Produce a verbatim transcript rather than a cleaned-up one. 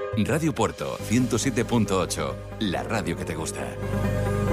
Radio Porto ciento siete punto ocho, la radio que te gusta.